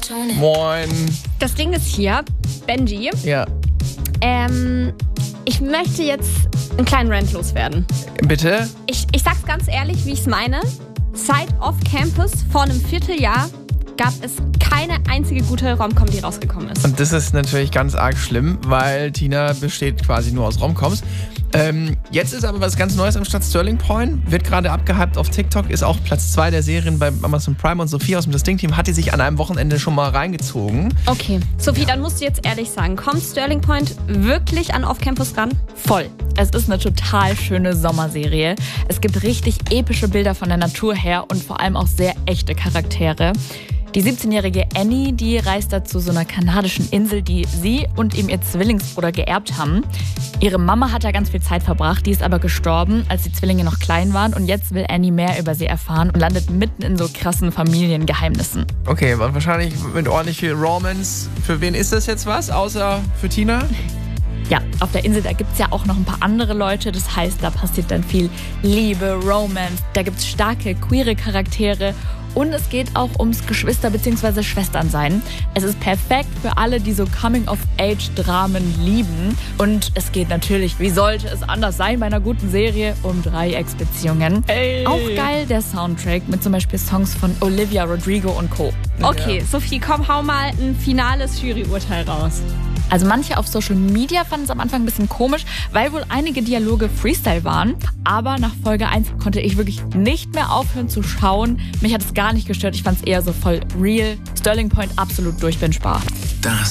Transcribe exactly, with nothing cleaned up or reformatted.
Moin. Das Ding ist hier, Benji, Ja, ähm, ich möchte jetzt einen kleinen Rant loswerden. bitte? Ich, ich sag's ganz ehrlich, wie ich's meine. Seit Off-Campus vor einem Vierteljahr gab es keine einzige gute Rom-Com, die rausgekommen ist. Und das ist natürlich ganz arg schlimm, weil Tina besteht quasi nur aus Romcoms. Ähm, jetzt ist aber was ganz Neues am Start. Sterling Point wird gerade abgehypt auf TikTok, ist auch Platz zwei der Serien bei Amazon Prime, und Sophie aus dem Distinct-Team hat die sich an einem Wochenende schon mal reingezogen. Okay, Sophie, dann musst du jetzt ehrlich sagen, kommt Sterling Point wirklich an Off-Campus ran? Voll. Es ist eine total schöne Sommerserie. Es gibt richtig epische Bilder von der Natur her und vor allem auch sehr echte Charaktere. Die siebzehnjährige Annie, die reist da zu so einer kanadischen Insel, die sie und eben ihr Zwillingsbruder geerbt haben. Ihre Mama hat da ganz viel Zeit verbracht, die ist aber gestorben, als die Zwillinge noch klein waren. Und jetzt will Annie mehr über sie erfahren und landet mitten in so krassen Familiengeheimnissen. Okay, und wahrscheinlich mit ordentlich viel Romance. Für wen ist das jetzt was, außer für Tina? Ja, auf der Insel, da gibt's ja auch noch ein paar andere Leute. Das heißt, da passiert dann viel Liebe, Romance. Da gibt's starke, queere Charaktere. Und es geht auch ums Geschwister- bzw. Schwesternsein. Es ist perfekt für alle, die so Coming-of-Age-Dramen lieben. Und es geht natürlich, wie sollte es anders sein bei einer guten Serie, um Dreiecksbeziehungen. Ey. Auch geil der Soundtrack mit zum Beispiel Songs von Olivia Rodrigo und Co. Okay, Ja. Sophie, komm, hau mal ein finales Juryurteil raus. Also manche auf Social Media fanden es am Anfang ein bisschen komisch, weil wohl einige Dialoge Freestyle waren. Aber nach Folge eins konnte ich wirklich nicht mehr aufhören zu schauen. Mich hat es gar nicht gestört, ich fand es eher so voll real. Sterling Point absolut durchbingbar. Das